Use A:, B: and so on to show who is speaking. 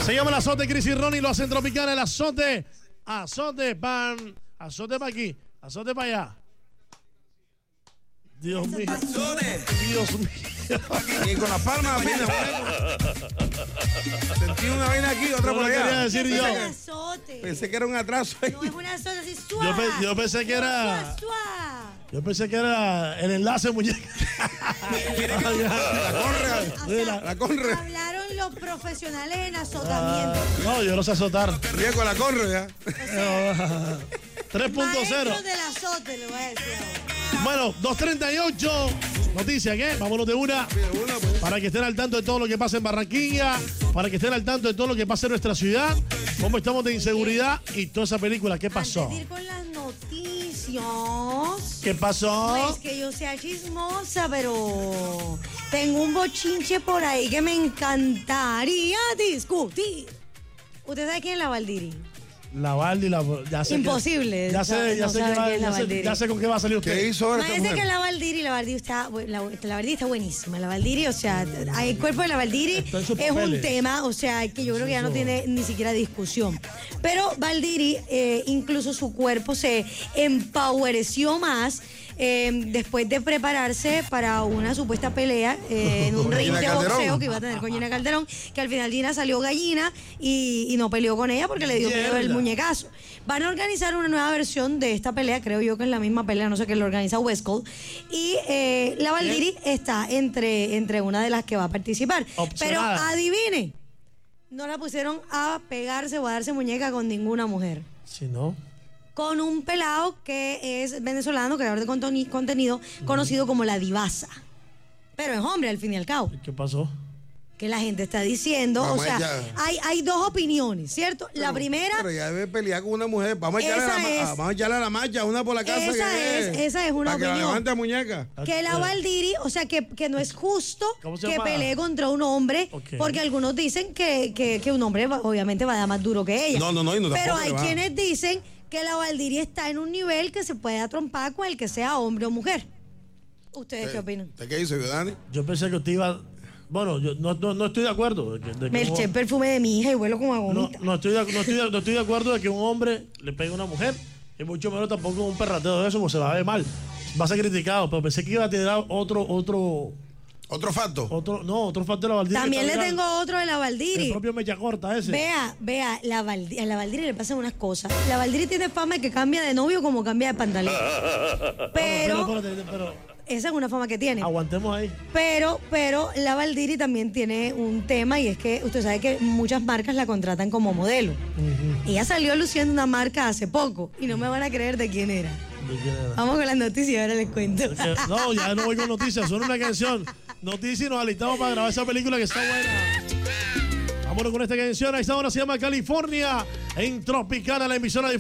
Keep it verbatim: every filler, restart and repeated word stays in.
A: Se llama el azote, Chris y Ronnie lo hacen tropical. El azote, azote, pan, azote para aquí, azote para allá. Dios mío. Dios mío.
B: Y con la palma apenas. Sentí una vaina aquí, otra
A: No
B: por
A: lo
B: allá.
A: quería decir yo.
C: Es un azote.
B: Pensé que era un atraso ahí.
C: No es un azote así
A: Yo,
C: suave.
A: pe- yo pensé que era.
C: Suave, suave.
A: Yo pensé que era el enlace, muñeca.
B: La corre,
C: O sea,
B: la, la corre.
C: hablaron los profesionales en azotamiento.
A: No, yo no sé azotar.
B: Riego la corre ya.
A: tres punto cero.
C: Maestro del azote, le voy a decir ahora.
A: Bueno, dos treinta y ocho. Noticias, ¿qué? Vámonos de una. Para que estén al tanto de todo lo que pasa en Barranquilla. Para que estén al tanto de todo lo que pasa en nuestra ciudad. Cómo estamos de inseguridad y toda esa película. ¿Qué pasó?
C: Antes de ir con las noticias.
A: ¿Qué pasó?
C: Pues que yo sea chismosa, pero tengo un bochinche por ahí que me encantaría discutir. ¿Usted sabe quién es la Valdiri?
A: La Valdi, la, ya sé
C: Imposible.
A: Que, ya sé, ya,
C: No
A: sé
C: sabe
A: que va-
C: quién es la
A: ya, sé,
C: Valdiri.
A: ya sé con qué va a salir usted.
B: ¿Qué hizo ahora esta
C: Parece que
B: mujer?
C: la Valdiri, la Valdiri está, la, la Valdiri está buenísima. La Valdiri, o sea, el cuerpo de la Valdiri
A: Está en sus
C: es un
A: papeles.
C: tema, o sea, que yo creo que ya no tiene ni siquiera discusión. Pero Valdiri, eh, incluso su cuerpo se empowereció más eh, después de prepararse para una supuesta pelea eh, en un
B: Con
C: ring
B: Gina
C: de
B: Calderón.
C: boxeo que iba a tener con Gina Calderón, que al final Gina salió gallina y, y no peleó con ella porque le dio miedo el
A: Mierda.
C: muñecazo. Van a organizar una nueva versión de esta pelea, creo yo que es la misma pelea, no sé qué lo organiza Westcold. Y eh, la Valdiri está entre, entre una de las que va a participar. Pero
A: Opcionada.
C: adivine, no la pusieron a pegarse o a darse muñeca con ninguna mujer.
A: Si no.
C: Con un pelado que es venezolano, creador de contoni- contenido, conocido como La Divasa. Pero es hombre al fin y al cabo.
A: ¿Qué pasó?
C: Que la gente está diciendo,
B: Vamos
C: o sea,
B: allá.
C: hay, hay dos opiniones, ¿cierto? la primera,
B: Pero ya debe pelear con una mujer. Vamos a echarle,
C: Esa
B: a la, ma-
C: es-
B: vamos a echarle a la marcha, una por la casa.
C: Esa
B: que
C: es- esa es una
B: para que la
C: opinión.
B: levante a muñeca.
C: que la Valdiri, o sea, que, que no es justo
A: ¿Cómo se
C: que
A: llama?
C: pelee contra un hombre,
A: Ok.
C: porque algunos dicen que, que, que un hombre va- obviamente va a dar más duro que ella.
B: No, no, no, y no
C: Pero
B: tampoco
C: hay
B: le va.
C: quienes dicen que la Valdiri está en un nivel que se puede atrompar con el que sea hombre o mujer. ¿Ustedes qué opinan?
B: ¿Usted qué hizo, Dani?
A: Yo pensé que usted iba. Bueno, yo no, no, no estoy de acuerdo. De que, de que
C: Me eché el
A: un-
C: perfume de mi hija y vuelo como a
A: no,
C: gomita.
A: no, estoy de, no, estoy de, no estoy de acuerdo de que un hombre le pegue a una mujer. Y mucho menos tampoco un perrateo de eso, porque se va a ver mal. Va a ser criticado. Pero pensé que iba a tirar otro, otro,
B: Otro facto.
A: otro, no, otro factor de la Valdiri.
C: También
A: que
C: le
A: está
C: tengo otro de la
A: El
C: Valdiri.
A: propio Mecha Corta ese.
C: Vea, vea, la Valdi- a la Valdiri le pasan unas cosas. La Valdiri tiene fama de que cambia de novio como cambia de pantalón.
A: Pero,
C: Pero
A: espérate, pero
C: esa es una fama que tiene.
A: aguantemos ahí.
C: Pero, pero la Valdiri también tiene un tema y es que usted sabe que muchas marcas la contratan como modelo. Ella salió luciendo una marca hace poco y no me van a creer de quién era.
A: ¿De quién era?
C: Vamos con las noticias y ahora les cuento.
A: Es que- no, ya no voy con noticias, son una canción. Noticias y nos alistamos para grabar esa película que está buena. Vámonos con esta canción. A esta hora se llama California en Tropicana, la emisora de